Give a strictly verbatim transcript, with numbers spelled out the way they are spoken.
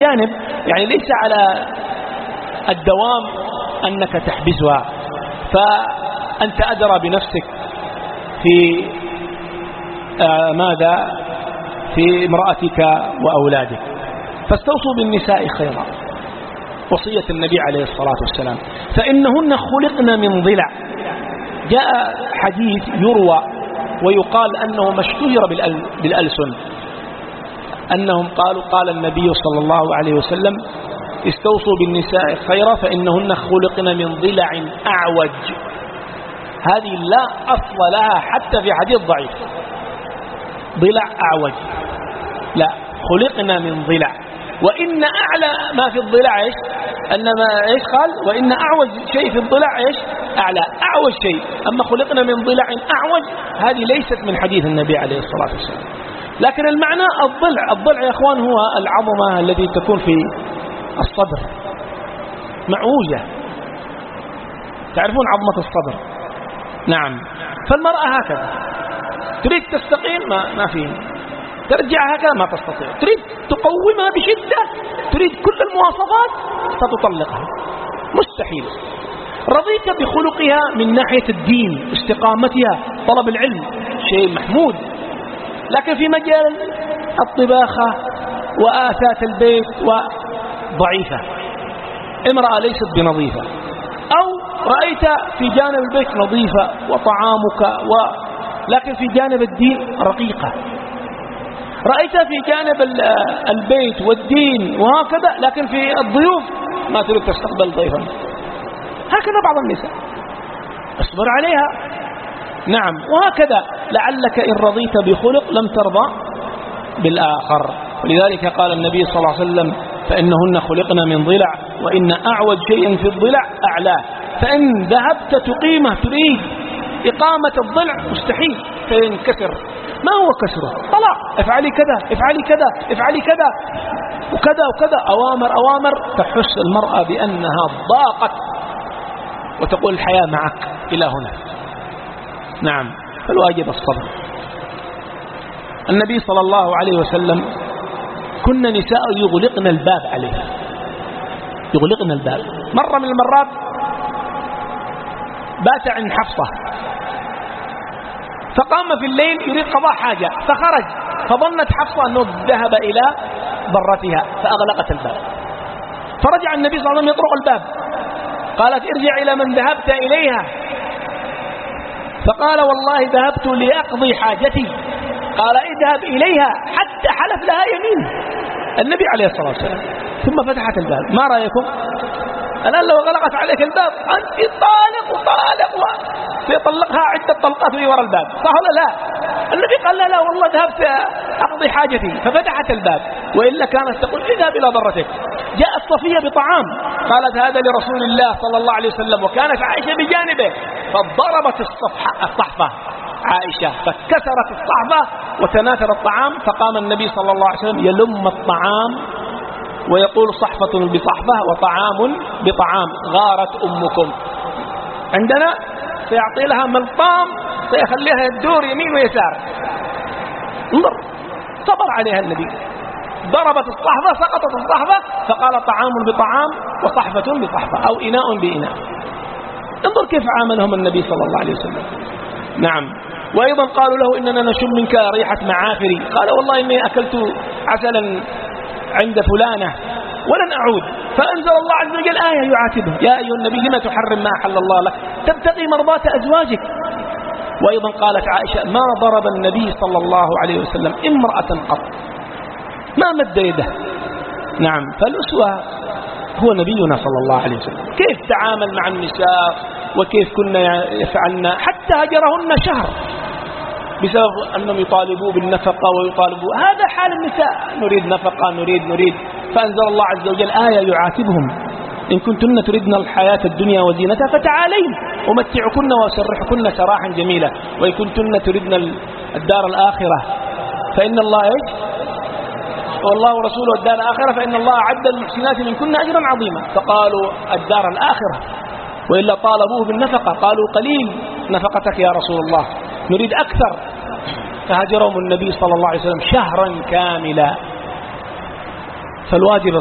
جانب يعني ليس على الدوام أنك تحبسها، فأنت أدرى بنفسك في آه ماذا في امرأتك وأولادك. فاستوصوا بالنساء خيرا، وصية النبي عليه الصلاة والسلام، فإنهن خلقن من ضلع. جاء حديث يروى ويقال أنه ما اشتهر بالألسن، أنهم قالوا قال النبي صلى الله عليه وسلم استوصوا بالنساء خيرا فإنهن خلقن من ضلع أعوج. هذه لا أصل لها حتى في حديث ضعيف، ضلع أعوج، لا، خلقنا من ضلع. وإن أعلى ما في الضلع إيش؟ أنما إيش قال؟ وإن أعوج شيء في الضلع إيش؟ أعلى، أعوج شيء. أما خلقنا من ضلع أعوج هذه ليست من حديث النبي عليه الصلاة والسلام. لكن المعنى الضلع، الضلع يا أخوان هو العظمة التي تكون في الصدر معوجة، تعرفون عظمة الصدر؟ نعم. فالمرأة هكذا تريد تستقيم ما, ما فيه، ترجع هكذا ما تستطيع، تريد تقومها بشدة، تريد كل المواصفات ستطلقها، مستحيل. رضيت بخلقها من ناحية الدين، استقامتها، طلب العلم، شيء محمود. لكن في مجال الطباخة وآثاث البيت وضعيفة، امرأة ليست بنظيفة. أو رأيت في جانب البيت نظيفة وطعامك و... لكن في جانب الدين رقيقة. رأيت في جانب البيت والدين وهكذا، لكن في الضيوف ما تريد تستقبل ضيفا. هكذا بعض النساء، اصبر عليها. نعم. وهكذا لعلك إن رضيت بخلق لم ترضى بالآخر. ولذلك قال النبي صلى الله عليه وسلم فإنهن خلقنا من ضلع وإن أعوج شيء في الضلع أعلاه. فإن ذهبت تقيمه، تريد إقامة الضلع، مستحيل، فينكسر. ما هو كسره؟ طلاق، افعلي كذا افعلي كذا افعلي كذا وكذا وكذا، أوامر أوامر تحس المرأة بأنها ضاقت وتقول الحياة معك إلى هنا. نعم. فالواجب الصبر. النبي صلى الله عليه وسلم كنا نساء يغلقن الباب عليه، يغلقن الباب. مرة من المرات بات عند حفصة، فقام في الليل يريد قضاء حاجة، فخرج، فظنت حفصة أنه ذهب إلى ضرتها فأغلقت الباب. فرجع النبي صلى الله عليه وسلم يطرق الباب، قالت ارجع إلى من ذهبت إليها. فقال والله ذهبت لأقضي حاجتي. قال اذهب إليها، حتى حلف لها يمين النبي عليه الصلاة والسلام. ثم فتحت الباب. ما رأيكم الآن لو غلقت عليك الباب أنت طالق وطالق وسيطلقها عدة طلقات وهي وراء الباب، صح ولا لا؟ النبي قال لا لا والله ذهبت أقضي حاجتي، ففتحت الباب، وإلا كانت تقول اذهب إلى ضرتك. جاءت صفية بطعام، قالت هذا لرسول الله صلى الله عليه وسلم، وكانت عائشة بجانبه، فضربت الصحفة عائشة فكسرت الصحفة وتناثر الطعام. فقام النبي صلى الله عليه وسلم يلم الطعام ويقول صحفة بصحفة وطعام بطعام، غارت أمكم. عندنا سيعطي لها ملطام سيخليها تدور يمين ويسار. انظر، صبر عليها النبي، ضربت الصحفة سقطت الصحفة، فقال طعام بطعام وصحفة بصحفة أو إناء بإناء. انظر كيف عاملهم النبي صلى الله عليه وسلم. نعم. وأيضا قالوا له إننا نشم منك ريحة معافري، قال والله إني أكلت عسلا عند فلانة ولن أعود. فأنزل الله عز وجل آية يعاتبه، يا أيها النبي لما تحرم ما أحل الله لك تبتغي مرضات أزواجك. وأيضا قالت عائشة ما ضرب النبي صلى الله عليه وسلم امرأة قط، ما مد يده. نعم. فالأسوة هو نبينا صلى الله عليه وسلم، كيف تعامل مع النساء وكيف كنا يفعلن، حتى هجرهن شهر بسبب أنهم يطالبوا بالنفقة ويطالبوا. هذا حال النساء، نريد نفقة نريد نريد فأنزل الله عز وجل آية يعاتبهم إن كنتن تريدن الحياة الدنيا وزينتها فتعالين أمتعكن وأسرحكن سراحا جميلا، وإن كنتن تريدن الدار الآخرة فإن الله إيش والله ورسوله الدار الآخرة فإن الله أعد للمحسنات منكن أجرا عظيما. فقالوا الدار الآخرة، وإلا طالبوه بالنفقة، قالوا قليل نفقتك يا رسول الله نريد أكثر. فهجرهم النبي صلى الله عليه وسلم شهرا كاملا. فالواجب